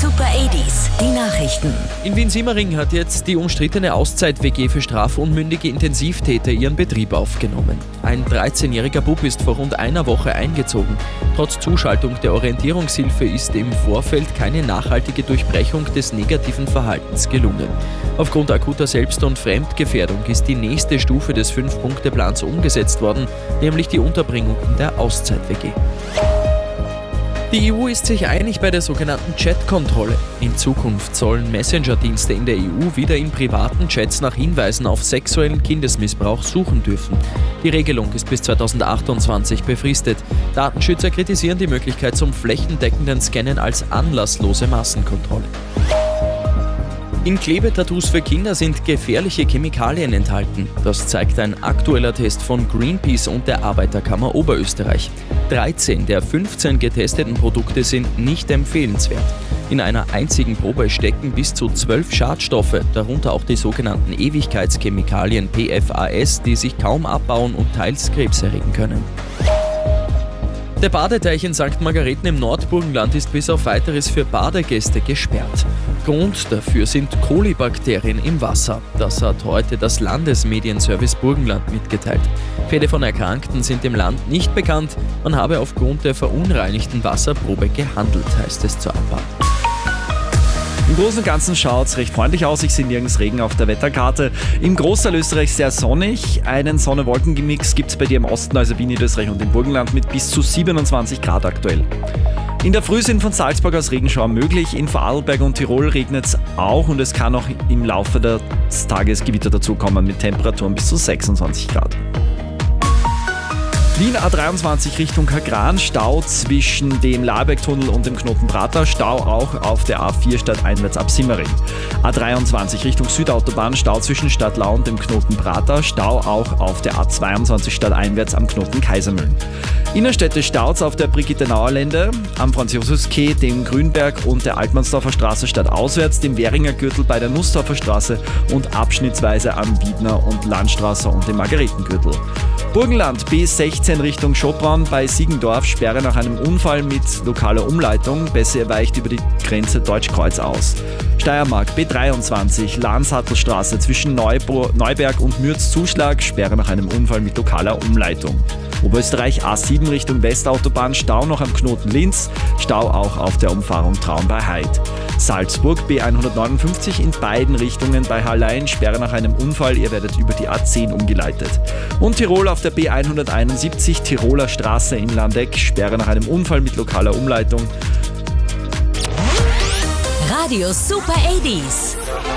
Super 80s, die Nachrichten. In Wien-Simmering hat jetzt die umstrittene Auszeit-WG für strafunmündige Intensivtäter ihren Betrieb aufgenommen. Ein 13-jähriger Bub ist vor rund einer Woche eingezogen. Trotz Zuschaltung der Orientierungshilfe ist im Vorfeld keine nachhaltige Durchbrechung des negativen Verhaltens gelungen. Aufgrund akuter Selbst- und Fremdgefährdung ist die nächste Stufe des 5-Punkte-Plans umgesetzt worden, nämlich die Unterbringung in der Auszeit-WG. Die EU ist sich einig bei der sogenannten Chat-Kontrolle. In Zukunft sollen Messenger-Dienste in der EU wieder in privaten Chats nach Hinweisen auf sexuellen Kindesmissbrauch suchen dürfen. Die Regelung ist bis 2028 befristet. Datenschützer kritisieren die Möglichkeit zum flächendeckenden Scannen als anlasslose Massenkontrolle. In Klebetattoos für Kinder sind gefährliche Chemikalien enthalten. Das zeigt ein aktueller Test von Greenpeace und der Arbeiterkammer Oberösterreich. 13 der 15 getesteten Produkte sind nicht empfehlenswert. In einer einzigen Probe stecken bis zu 12 Schadstoffe, darunter auch die sogenannten Ewigkeitschemikalien PFAS, die sich kaum abbauen und teils Krebs erregen können. Der Badeteich in St. Margareten im Nordburgenland ist bis auf Weiteres für Badegäste gesperrt. Grund dafür sind Kolibakterien im Wasser. Das hat heute das Landesmedienservice Burgenland mitgeteilt. Fälle von Erkrankten sind im Land nicht bekannt. Man habe aufgrund der verunreinigten Wasserprobe gehandelt, heißt es zur Abfahrt. Im Großen und Ganzen schaut es recht freundlich aus. Ich sehe nirgends Regen auf der Wetterkarte. Im Großteil Österreich sehr sonnig. Einen Sonne-Wolken-Gemix gibt es bei dir im Osten, also Wien, Niederösterreich und im Burgenland mit bis zu 27 Grad aktuell. In der Früh sind von Salzburg aus Regenschauer möglich. In Vorarlberg und Tirol regnet es auch und es kann auch im Laufe des Tages Gewitter dazukommen mit Temperaturen bis zu 26 Grad. Wien A23 Richtung Kagran, Stau zwischen dem Laerbeck-Tunnel und dem Knoten Prater, Stau auch auf der A4 stadteinwärts ab Simmering. A23 Richtung Südautobahn, Stau zwischen Stadtlau und dem Knoten Prater, Stau auch auf der A22 stadteinwärts am Knoten Kaisermühlen. Innerstädte staut auf der Brigitte-Nauer-Lände, am Franz-Josefs-Quai, dem Grünberg und der Altmannsdorfer Straße stadtauswärts, dem Währinger Gürtel bei der Nussdorfer Straße und abschnittsweise am Wiedner- und Landstraße und dem Margaretengürtel. Burgenland B16 Richtung Schopron bei Siegendorf, Sperre nach einem Unfall mit lokaler Umleitung. Besser weicht über die Grenze Deutschkreuz aus. Steiermark B23 Lahnsattelstraße zwischen Neuberg und Mürz Zuschlag, Sperre nach einem Unfall mit lokaler Umleitung. Oberösterreich A7 Richtung Westautobahn, Stau noch am Knoten Linz, Stau auch auf der Umfahrung Traun bei Heid. Salzburg B159 in beiden Richtungen bei Hallein, Sperre nach einem Unfall, ihr werdet über die A10 umgeleitet. Und Tirol auf der B171 Tiroler Straße in Landeck, Sperre nach einem Unfall mit lokaler Umleitung. Radio Super 80s.